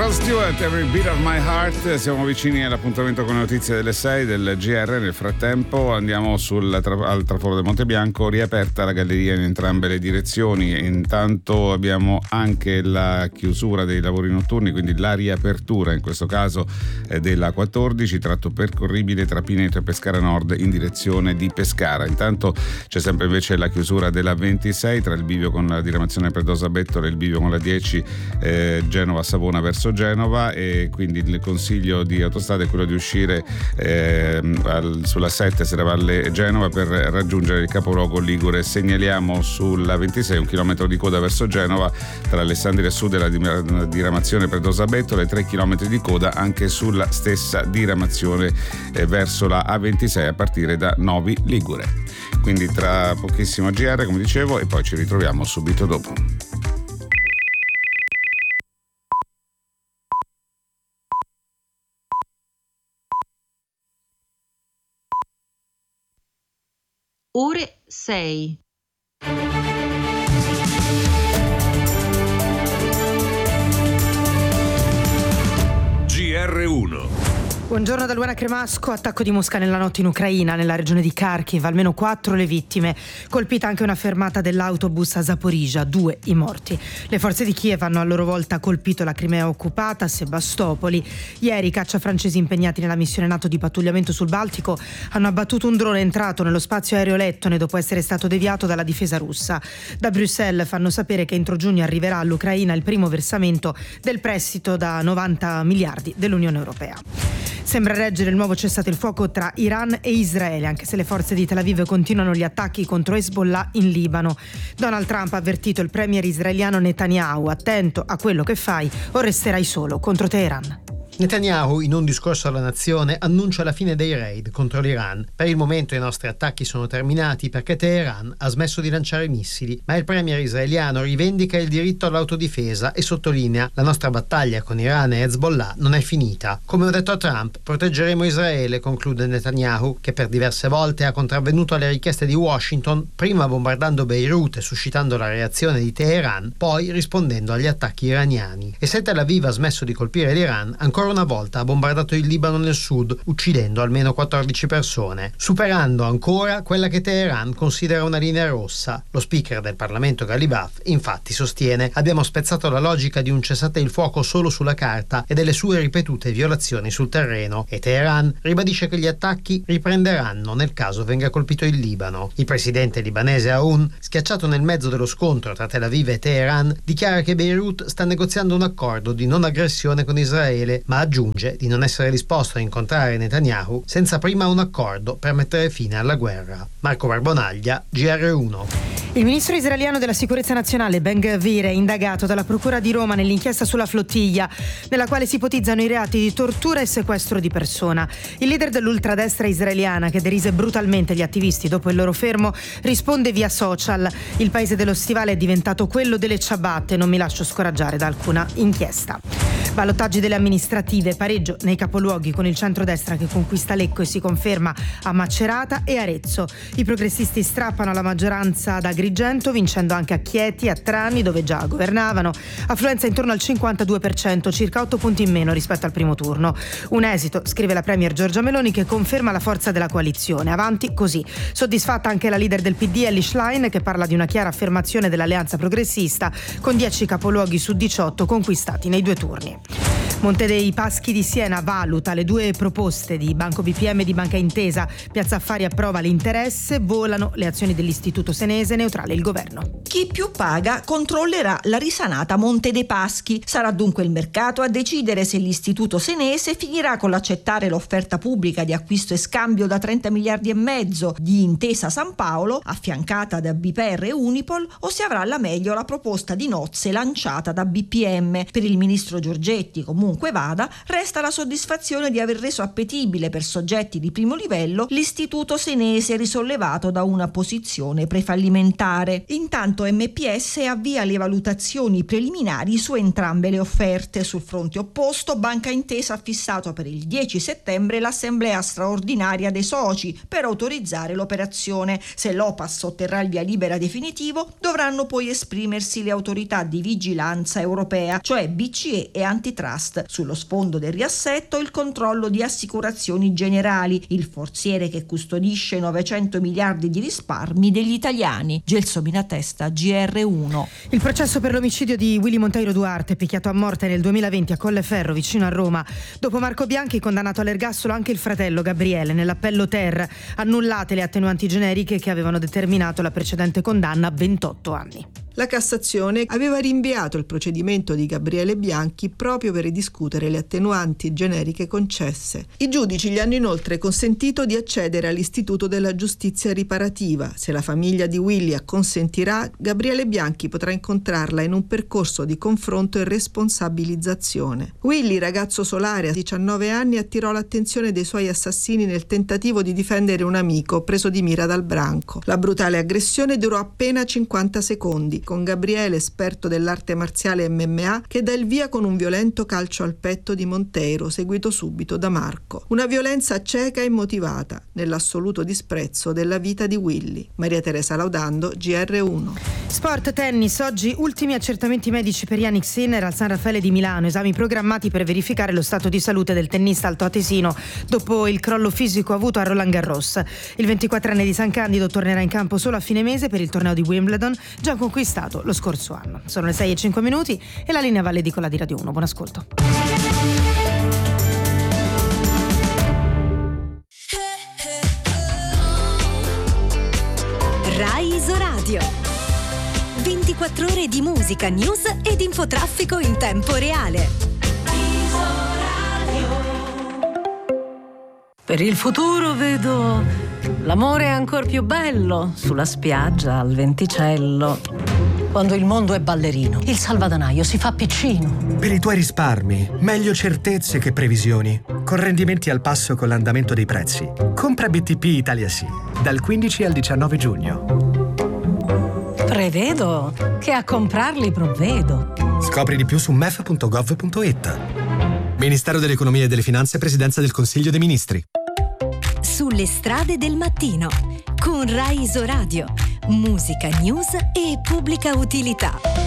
Rod Stewart, Every Beat of My Heart. Siamo vicini all'appuntamento con le notizie delle 6 del GR. Nel frattempo andiamo al traforo del Monte Bianco, riaperta la galleria in entrambe le direzioni. Intanto abbiamo anche la chiusura dei lavori notturni, quindi la riapertura in questo caso della 14, tratto percorribile tra Pineto e Pescara Nord in direzione di Pescara. Intanto c'è sempre invece la chiusura della 26 tra il bivio con la diramazione Predosa Bettola e il bivio con la 10 Genova Savona verso Genova, e quindi il consiglio di Autostrada è quello di uscire sulla 7 Serravalle Genova per raggiungere il capoluogo ligure. Segnaliamo sulla 26 un chilometro di coda verso Genova tra Alessandria Sud e la diramazione Predosa Bettola, e 3 chilometri di coda anche sulla stessa diramazione verso la A26 a partire da Novi Ligure. Quindi tra pochissimo GR, come dicevo, e poi ci ritroviamo subito dopo. Ore 6. GR1. Buongiorno da Luana Cremasco. Attacco di Mosca nella notte in Ucraina, nella regione di Kharkiv, almeno 4 le vittime. Colpita anche una fermata dell'autobus a Zaporizhzhia, 2 i morti. Le forze di Kiev hanno a loro volta colpito la Crimea occupata, Sebastopoli. Ieri i caccia francesi impegnati nella missione NATO di pattugliamento sul Baltico hanno abbattuto un drone entrato nello spazio aereo lettone dopo essere stato deviato dalla difesa russa. Da Bruxelles fanno sapere che entro giugno arriverà all'Ucraina il primo versamento del prestito da 90 miliardi dell'Unione Europea. Sembra reggere il nuovo cessate il fuoco tra Iran e Israele, anche se le forze di Tel Aviv continuano gli attacchi contro Hezbollah in Libano. Donald Trump ha avvertito il premier israeliano Netanyahu: attento a quello che fai o resterai solo contro Teheran. Netanyahu, in un discorso alla nazione, annuncia la fine dei raid contro l'Iran. Per il momento i nostri attacchi sono terminati perché Teheran ha smesso di lanciare missili, ma il premier israeliano rivendica il diritto all'autodifesa e sottolinea: la nostra battaglia con Iran e Hezbollah non è finita. Come ho detto a Trump, proteggeremo Israele, conclude Netanyahu, che per diverse volte ha contravvenuto alle richieste di Washington, prima bombardando Beirut e suscitando la reazione di Teheran, poi rispondendo agli attacchi iraniani. E se Tel Aviv ha smesso di colpire l'Iran, ancora una volta ha bombardato il Libano nel sud, uccidendo almeno 14 persone, superando ancora quella che Teheran considera una linea rossa. Lo speaker del Parlamento Ghalibaf infatti sostiene: abbiamo spezzato la logica di un cessate il fuoco solo sulla carta e delle sue ripetute violazioni sul terreno, e Teheran ribadisce che gli attacchi riprenderanno nel caso venga colpito il Libano. Il presidente libanese Aoun, schiacciato nel mezzo dello scontro tra Tel Aviv e Teheran, dichiara che Beirut sta negoziando un accordo di non aggressione con Israele, ma aggiunge di non essere disposto a incontrare Netanyahu senza prima un accordo per mettere fine alla guerra. Marco Barbonaglia, GR1. Il ministro israeliano della sicurezza nazionale Ben Gvir è indagato dalla procura di Roma nell'inchiesta sulla flottiglia, nella quale si ipotizzano i reati di tortura e sequestro di persona. Il leader dell'ultradestra israeliana, che derise brutalmente gli attivisti dopo il loro fermo, risponde via social: il paese dello stivale è diventato quello delle ciabatte, non mi lascio scoraggiare da alcuna inchiesta. Ballottaggi delle amministrative, pareggio nei capoluoghi con il centrodestra che conquista Lecco e si conferma a Macerata e Arezzo. I progressisti strappano la maggioranza da Agrigento, vincendo anche a Chieti e a Trani, dove già governavano. Affluenza intorno al 52%, circa 8 punti in meno rispetto al primo turno. Un esito, scrive la premier Giorgia Meloni, che conferma la forza della coalizione. Avanti così. Soddisfatta anche la leader del PD, Elly Schlein, che parla di una chiara affermazione dell'alleanza progressista, con 10 capoluoghi su 18 conquistati nei 2 turni. Monte dei Paschi di Siena valuta le 2 proposte di Banco BPM e di Banca Intesa. Piazza Affari approva l'interesse, volano le azioni dell'Istituto Senese, neutrale il governo. Chi più paga controllerà la risanata Monte dei Paschi. Sarà dunque il mercato a decidere se l'Istituto Senese finirà con l'accettare l'offerta pubblica di acquisto e scambio da 30 miliardi e mezzo di Intesa San Paolo, affiancata da BPR e Unipol, o se avrà alla meglio la proposta di nozze lanciata da BPM. Per il ministro Giorgetti, comunque, Comunque vada, resta la soddisfazione di aver reso appetibile per soggetti di primo livello l'istituto senese risollevato da una posizione prefallimentare. Intanto MPS avvia le valutazioni preliminari su entrambe le offerte. Sul fronte opposto, Banca Intesa ha fissato per il 10 settembre l'assemblea straordinaria dei soci per autorizzare l'operazione. Se l'OPAS otterrà il via libera definitivo, dovranno poi esprimersi le autorità di vigilanza europea, cioè BCE e Antitrust. Sullo sfondo del riassetto il controllo di Assicurazioni Generali, il forziere che custodisce 900 miliardi di risparmi degli italiani. Gelsomina Testa, GR1. Il processo per l'omicidio di Willy Monteiro Duarte, picchiato a morte nel 2020 a Colleferro, vicino a Roma. Dopo Marco Bianchi, condannato all'ergastolo anche il fratello Gabriele. Nell'appello Ter, annullate le attenuanti generiche che avevano determinato la precedente condanna a 28 anni. La Cassazione aveva rinviato il procedimento di Gabriele Bianchi proprio per ridiscutere le attenuanti generiche concesse. I giudici gli hanno inoltre consentito di accedere all'istituto della giustizia riparativa. Se la famiglia di Willy acconsentirà, Gabriele Bianchi potrà incontrarla in un percorso di confronto e responsabilizzazione. Willy, ragazzo solare a 19 anni, attirò l'attenzione dei suoi assassini nel tentativo di difendere un amico preso di mira dal branco. La brutale aggressione durò appena 50 secondi, con Gabriele, esperto dell'arte marziale MMA, che dà il via con un violento calcio al petto di Monteiro, seguito subito da Marco. Una violenza cieca e immotivata, nell'assoluto disprezzo della vita di Willy. Maria Teresa Laudando, GR1. Sport, tennis. Oggi ultimi accertamenti medici per Yannick Sinner al San Raffaele di Milano, esami programmati per verificare lo stato di salute del tennista altoatesino dopo il crollo fisico avuto a Roland Garros. Il 24enne di San Candido tornerà in campo solo a fine mese per il torneo di Wimbledon, già conquistato lo scorso anno. Sono le 6:05 e la linea va all'edicola di Radio 1. Buon ascolto. Rai Isoradio. 24 ore di musica, news ed infotraffico in tempo reale. Per il futuro vedo l'amore ancor più bello sulla spiaggia al venticello. Quando il mondo è ballerino, il salvadanaio si fa piccino. Per i tuoi risparmi, meglio certezze che previsioni. Con rendimenti al passo con l'andamento dei prezzi. Compra BTP Italia Sì, dal 15 al 19 giugno. Prevedo che a comprarli provvedo. Scopri di più su mef.gov.it. Ministero dell'Economia e delle Finanze, Presidenza del Consiglio dei Ministri. Sulle strade del mattino, con Rai Isoradio. Musica, news e pubblica utilità.